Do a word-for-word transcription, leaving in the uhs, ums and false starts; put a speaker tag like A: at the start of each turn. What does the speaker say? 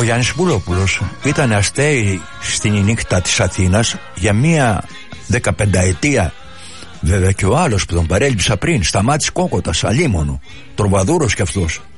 A: Ο Γιάννης Πουλόπουλος ήταν αστέρι στην νύχτα της Αθήνας για μία δεκαπενταετία. Βέβαια και ο άλλος που τον παρέλειψα πριν, Σταμάτης Κόκοτας, αλίμονο, τροβαδούρος κι αυτός.